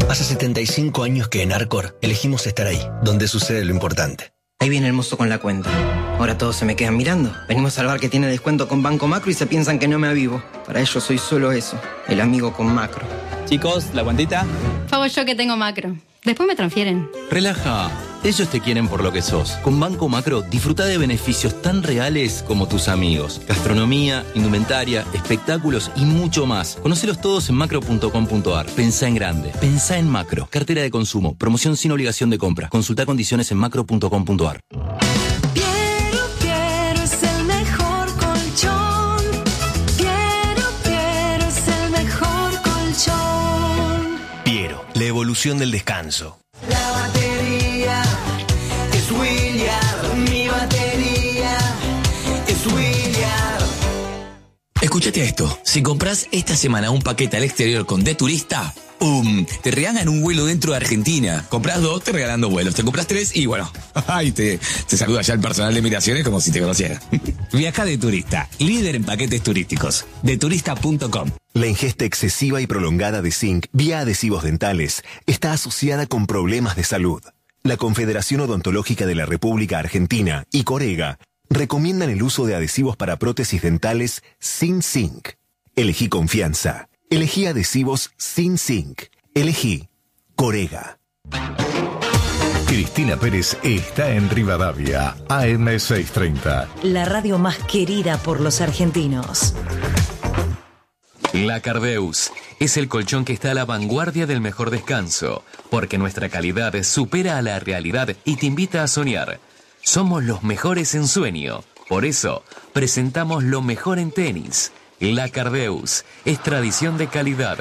Hace 75 años que en Arcor elegimos estar ahí, donde sucede lo importante. Ahí viene el mozo con la cuenta. Ahora todos se me quedan mirando. Venimos al bar que tiene descuento con Banco Macro y se piensan que no me avivo. Para ellos soy solo eso, el amigo con Macro. Chicos, ¿la cuentita? Pago yo que tengo Macro. Después me transfieren. Relaja. Ellos te quieren por lo que sos. Con Banco Macro, disfruta de beneficios tan reales como tus amigos. Gastronomía, indumentaria, espectáculos y mucho más. Conocelos todos en macro.com.ar. Pensá en grande. Pensá en Macro. Cartera de consumo. Promoción sin obligación de compra. Consulta condiciones en macro.com.ar. Piero es el mejor colchón. Piero es el mejor colchón. Piero, la evolución del descanso. La batería es William, mi batería es William. Escúchate esto, si compras esta semana un paquete al exterior con De Turista, ¡pum! Te regalan un vuelo dentro de Argentina. Compras 2, te regalan 2 vuelos. Te compras 3 y bueno, ay, te saluda ya el personal de migraciones como si te conociera. Viaja De Turista, líder en paquetes turísticos. Deturista.com. La ingesta excesiva y prolongada de zinc vía adhesivos dentales está asociada con problemas de salud. La Confederación Odontológica de la República Argentina y Corega recomiendan el uso de adhesivos para prótesis dentales sin zinc. Elegí confianza. Elegí adhesivos sin zinc. Elegí Corega. Cristina Pérez está en Rivadavia, AM630. La radio más querida por los argentinos. La Cardeus es el colchón que está a la vanguardia del mejor descanso, porque nuestra calidad supera a la realidad y te invita a soñar. Somos los mejores en sueño, por eso presentamos lo mejor en tenis. La Cardeus es tradición de calidad.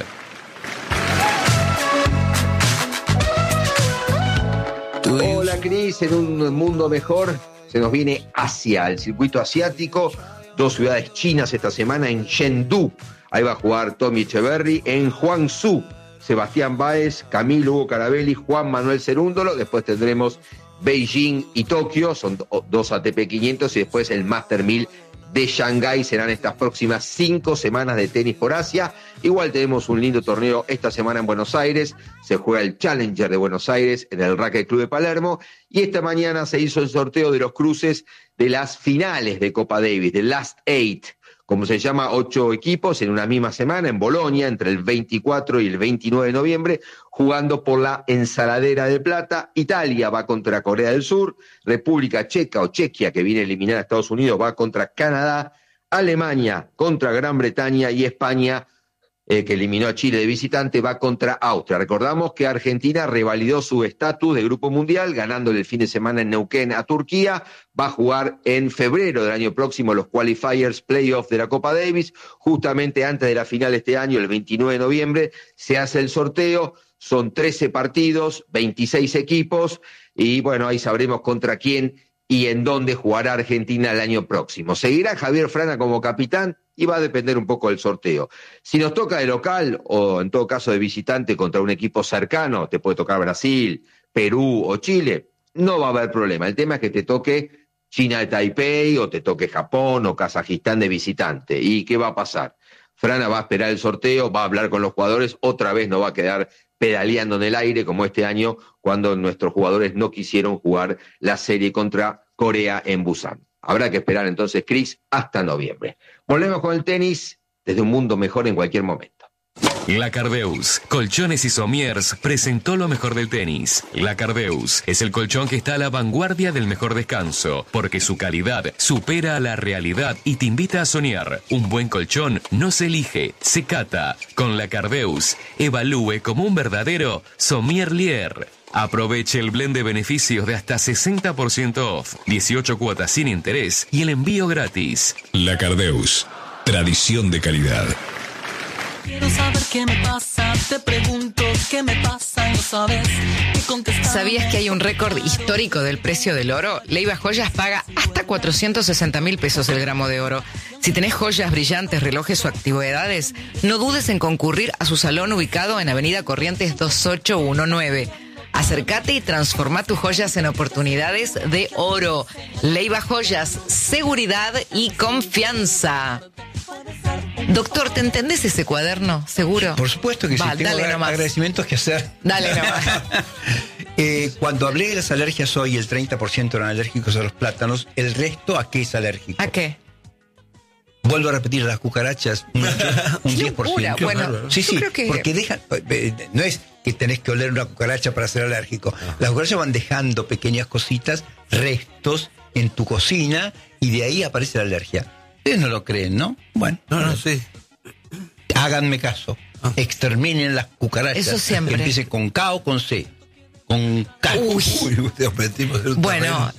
Hola Cris, en un mundo mejor se nos viene Asia, el circuito asiático, 2 ciudades chinas esta semana en Chengdu. Ahí va a jugar Tommy Echeverry. En Guangzhou, Sebastián Báez, Camilo Hugo Carabelli, Juan Manuel Cerúndolo. Después tendremos Beijing y Tokio, son 2 ATP 500 y después el Master 1000 de Shanghái. Serán estas próximas 5 semanas de tenis por Asia. Igual tenemos un lindo torneo esta semana en Buenos Aires. Se juega el Challenger de Buenos Aires en el Racquet Club de Palermo. Y esta mañana se hizo el sorteo de los cruces de las finales de Copa Davis, de Last Eight, como se llama, 8 equipos en una misma semana en Bolonia, entre el 24 y el 29 de noviembre, jugando por la ensaladera de plata. Italia va contra Corea del Sur, República Checa o Chequia, que viene a eliminar a Estados Unidos, va contra Canadá, Alemania contra Gran Bretaña y España, que eliminó a Chile de visitante, va contra Austria. Recordamos que Argentina revalidó su estatus de Grupo Mundial, ganándole el fin de semana en Neuquén a Turquía. Va a jugar en febrero del año próximo los qualifiers playoffs de la Copa Davis. Justamente antes de la final este año, el 29 de noviembre, se hace el sorteo. Son 13 partidos, 26 equipos, y bueno, ahí sabremos contra quién y en dónde jugará Argentina el año próximo. ¿Seguirá Javier Frana como capitán? Y va a depender un poco del sorteo. Si nos toca de local, o en todo caso de visitante contra un equipo cercano, te puede tocar Brasil, Perú o Chile, no va a haber problema. El tema es que te toque China de Taipei, o te toque Japón o Kazajistán de visitante. ¿Y qué va a pasar? Frana va a esperar el sorteo, va a hablar con los jugadores, otra vez no va a quedar pedaleando en el aire como este año, cuando nuestros jugadores no quisieron jugar la serie contra Corea en Busan. Habrá que esperar entonces, Cris, hasta noviembre. Volvemos con el tenis desde un mundo mejor en cualquier momento. La Cardeus, Colchones y Somiers, presentó lo mejor del tenis. La Cardeus es el colchón que está a la vanguardia del mejor descanso, porque su calidad supera a la realidad y te invita a soñar. Un buen colchón no se elige, se cata. Con La Cardeus, evalúe como un verdadero sommelier. Aproveche el blend de beneficios de hasta 60% off, 18 cuotas sin interés y el envío gratis. La Cardeus, tradición de calidad. Quiero saber qué me pasa, te pregunto qué me pasa, no sabes qué contestar. ¿Sabías que hay un récord histórico del precio del oro? Leiva Joyas paga hasta 460.000 pesos el gramo de oro. Si tenés joyas, brillantes, relojes o antigüedades, no dudes en concurrir a su salón ubicado en Avenida Corrientes 2819. Acércate y transforma tus joyas en oportunidades de oro. Leiva Joyas, seguridad y confianza. Doctor, ¿te entendés ese cuaderno? ¿Seguro? Por supuesto que sí. Tengo agradecimientos que hacer. Dale nomás. Cuando hablé de las alergias hoy, el 30% eran alérgicos a los plátanos. ¿El resto a qué es alérgico? ¿A qué? Vuelvo a repetir, las cucarachas, un 10%. Bueno, sí, creo que... porque dejan, no es que tenés que oler una cucaracha para ser alérgico. Las cucarachas van dejando pequeñas cositas, restos en tu cocina, y de ahí aparece la alergia. Ustedes no lo creen, ¿no? Bueno, no sé. Háganme caso. Exterminen las cucarachas. Eso siempre. Empiecen con K o con C. Con K. Bueno,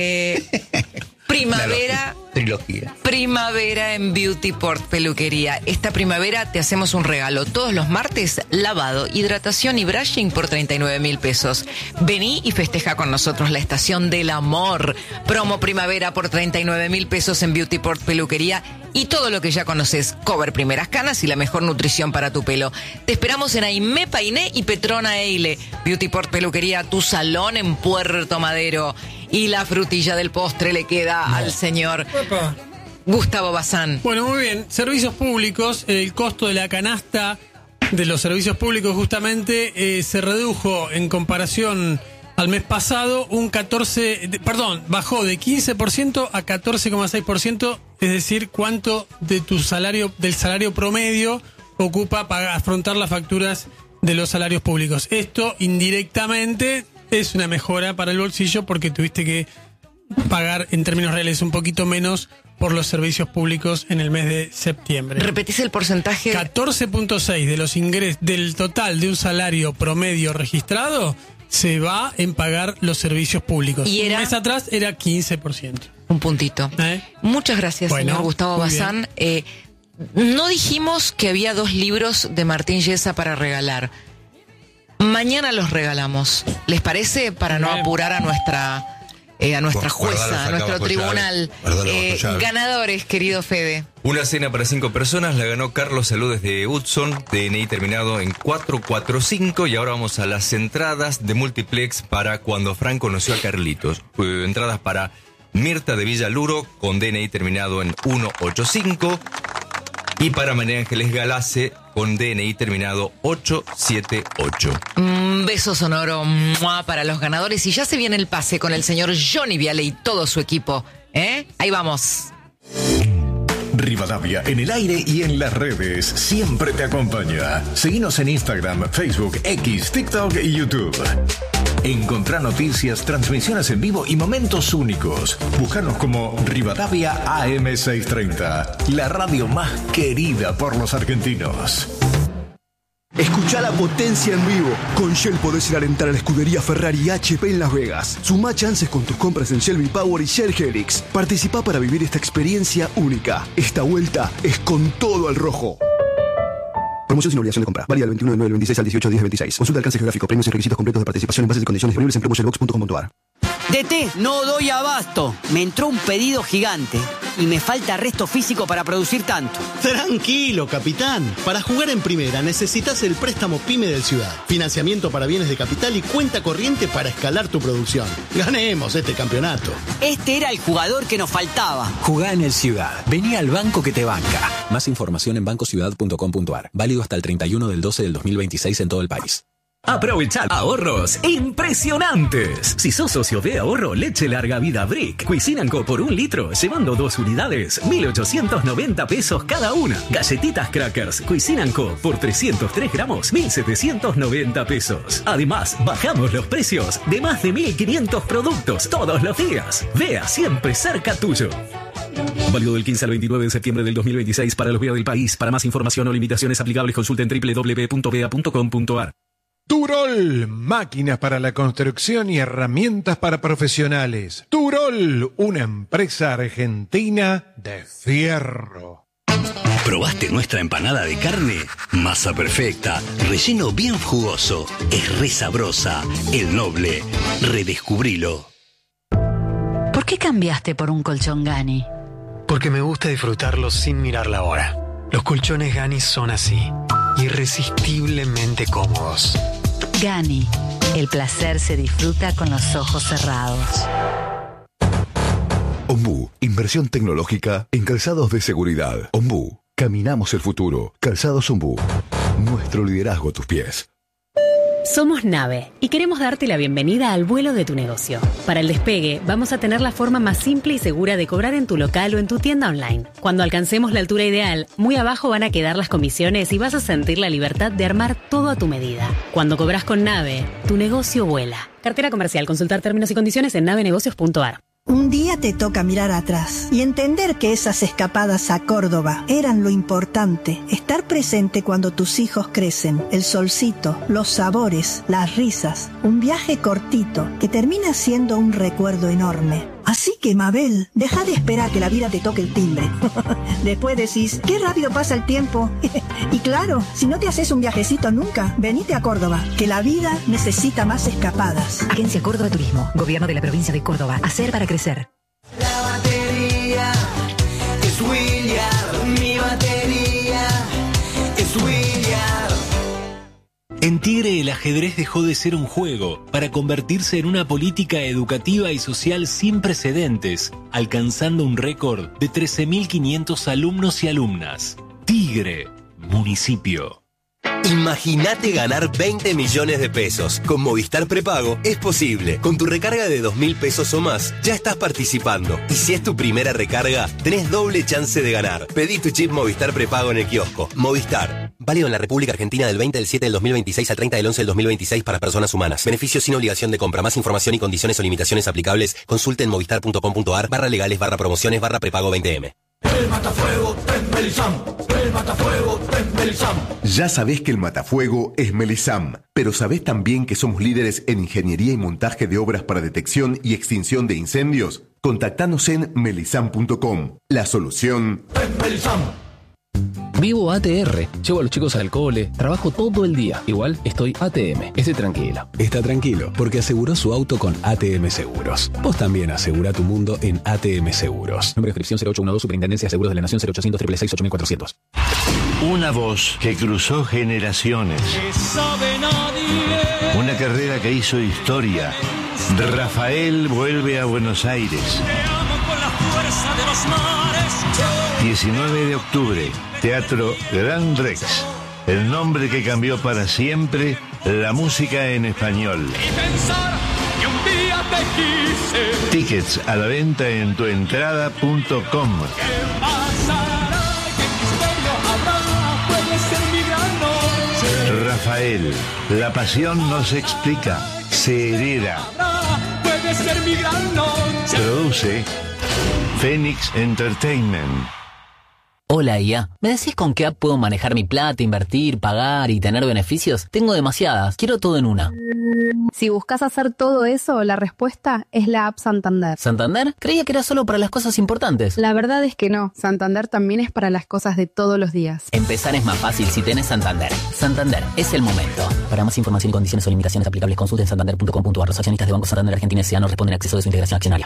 primavera. Trilogía. Primavera en Beautyport Peluquería. Esta primavera te hacemos un regalo. Todos los martes, lavado, hidratación y brushing por 39.000 pesos. Vení y festeja con nosotros la estación del amor. Promo primavera por 39.000 pesos en Beautyport Peluquería. Y todo lo que ya conoces. Cover primeras canas y la mejor nutrición para tu pelo. Te esperamos en Aimé Painé y Petrona Eile. Beautyport Peluquería, tu salón en Puerto Madero. Y la frutilla del postre le queda al señor Gustavo Bazán. Bueno, muy bien. Servicios públicos, el costo de la canasta de los servicios públicos justamente se redujo en comparación al mes pasado bajó de 15% a 14,6%, es decir, cuánto de del salario promedio ocupa para afrontar las facturas de los salarios públicos. Esto indirectamente es una mejora para el bolsillo porque tuviste que pagar en términos reales un poquito menos por los servicios públicos en el mes de septiembre. ¿Repetís el porcentaje? 14.6 de los ingresos del total de un salario promedio registrado se va en pagar los servicios públicos. ¿Y era? Un mes atrás era 15%. Un puntito. Muchas gracias, señor Gustavo Bazán. No dijimos que había 2 libros de Martín Yesa para regalar. Mañana los regalamos. ¿Les parece? Para no apurar a nuestra jueza, a nuestro tribunal. Ganadores, querido Fede. Una cena para 5 personas la ganó Carlos Salud desde Hudson, DNI terminado en 445. Y ahora vamos a las entradas de multiplex para Cuando Frank conoció a Carlitos. Entradas para Mirta de Villaluro con DNI terminado en 185. Y para María Ángeles Galace con DNI terminado 878. Beso sonoro para los ganadores. Y ya se viene el pase con el señor Johnny Viale y todo su equipo. Ahí vamos. Rivadavia en el aire y en las redes siempre te acompaña. Seguinos en Instagram, Facebook, X, TikTok y YouTube. Encontrá noticias, transmisiones en vivo y momentos únicos. Búscanos como Rivadavia AM630, la radio más querida por los argentinos. Escuchá la potencia en vivo. Con Shell podés ir a alentar a la escudería Ferrari y HP en Las Vegas. Sumá chances con tus compras en Shell V-Power y Shell Helix. Participá para vivir esta experiencia única. Esta vuelta es con todo al rojo. Promoción sin obligación de compra. Válida del 21 de 9 del 26 al 18 de 10 del 26. Consulta alcance geográfico, premios y requisitos completos de participación en bases y condiciones disponibles en promotionbox.com.ar. DT, no doy abasto. Me entró un pedido gigante y me falta resto físico para producir tanto. Tranquilo, capitán. Para jugar en primera necesitas el préstamo PYME del Ciudad. Financiamiento para bienes de capital y cuenta corriente para escalar tu producción. Ganemos este campeonato. Este era el jugador que nos faltaba. Jugá en el Ciudad. Vení al banco que te banca. Más información en bancociudad.com.ar. Válido hasta el 31 del 12 del 2026 en todo el país. Aprovechad ahorros impresionantes. Si sos socio de ahorro, leche larga vida Brick, Cuisine & Co por 1 litro, llevando 2 unidades, 1.890 pesos cada una. Galletitas Crackers, Cuisine & Co por 303 gramos, 1.790 pesos. Además, bajamos los precios de más de 1.500 productos todos los días. Vea siempre cerca tuyo. Válido del 15 al 29 de septiembre del 2026 para los VEA del país. Para más información o limitaciones aplicables, consulten www.vea.com.ar. Turol, máquinas para la construcción y herramientas para profesionales. Turol, una empresa argentina de fierro. ¿Probaste nuestra empanada de carne? Masa perfecta, relleno bien jugoso, es re sabrosa, El Noble, redescubrilo. ¿Por qué cambiaste por un colchón Gani? Porque me gusta disfrutarlo sin mirar la hora. Los colchones Gani son así, irresistiblemente cómodos. Gani, el placer se disfruta con los ojos cerrados. Ombú, inversión tecnológica en calzados de seguridad. Ombú, Caminamos el futuro. Calzados Ombú. Nuestro liderazgo a tus pies. Somos Nave y queremos darte la bienvenida al vuelo de tu negocio. Para el despegue, vamos a tener la forma más simple y segura de cobrar en tu local o en tu tienda online. Cuando alcancemos la altura ideal, muy abajo van a quedar las comisiones y vas a sentir la libertad de armar todo a tu medida. Cuando cobras con Nave, tu negocio vuela. Cartera comercial. Consultar términos y condiciones en navenegocios.ar. Un día te toca mirar atrás y entender que esas escapadas a Córdoba eran lo importante. Estar presente cuando tus hijos crecen, el solcito, los sabores, las risas. Un viaje cortito que termina siendo un recuerdo enorme. Así que, Mabel, deja de esperar que la vida te toque el timbre. Después decís, qué rápido pasa el tiempo. Y claro, si no te haces un viajecito nunca, venite a Córdoba, que la vida necesita más escapadas. Agencia Córdoba Turismo, Gobierno de la Provincia de Córdoba. Hacer para crecer. La batería es William, mi batería es William. En Tigre el ajedrez dejó de ser un juego para convertirse en una política educativa y social sin precedentes, alcanzando un récord de 13.500 alumnos y alumnas. Tigre, municipio. Imagínate ganar 20 millones de pesos. Con Movistar Prepago es posible. Con tu recarga de 2.000 pesos o más, ya estás participando. Y si es tu primera recarga, tenés doble chance de ganar. Pedí tu chip Movistar Prepago en el kiosco. Movistar. Válido en la República Argentina del 20 del 7 del 2026 al 30 del 11 del 2026 para personas humanas. Beneficios sin obligación de compra. Más información y condiciones o limitaciones aplicables. Consulte en movistar.com.ar/legales/prepago 20M. El matafuego es Melisam. El matafuego es Melisam. Ya sabés que el matafuego es Melisam, pero ¿sabés también que somos líderes en ingeniería y montaje de obras para detección y extinción de incendios? Contactanos en melisam.com. La solución es Melisam. Vivo ATR, llevo a los chicos al cole, trabajo todo el día. Igual estoy ATM, estoy tranquilo. Está tranquilo, porque aseguró su auto con ATM Seguros. Vos también asegura tu mundo en ATM Seguros. Número de inscripción 0812, Superintendencia de Seguros de la Nación, 0800 666 8400. Una voz que cruzó generaciones. Una carrera que hizo historia. Rafael vuelve a Buenos Aires. 19 de octubre, Teatro Gran Rex. El nombre que cambió para siempre la música en español. Tickets a la venta en tuentrada.com. Rafael, la pasión no se explica, se hereda. Produce Phoenix Entertainment. Hola IA, ¿me decís con qué app puedo manejar mi plata, invertir, pagar y tener beneficios? Tengo demasiadas, quiero todo en una. Si buscas hacer todo eso, la respuesta es la app Santander. ¿Santander? Creía que era solo para las cosas importantes. La verdad es que no, Santander también es para las cosas de todos los días. Empezar es más fácil si tenés Santander. Santander, es el momento. Para más información y condiciones o limitaciones aplicables, consulten santander.com.ar. Los accionistas de Banco Santander Argentina S.A. no responden a acceso de su integración accionaria.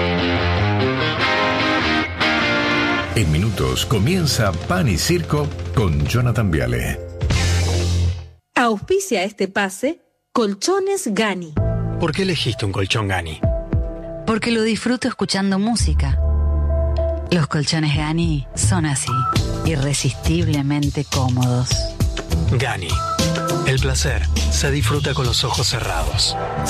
En minutos comienza Pan y Circo con Jonathan Viale. Auspicia este pase Colchones Gani. ¿Por qué elegiste un colchón Gani? Porque lo disfruto escuchando música. Los colchones Gani son así, irresistiblemente cómodos. Gani. El placer se disfruta con los ojos cerrados.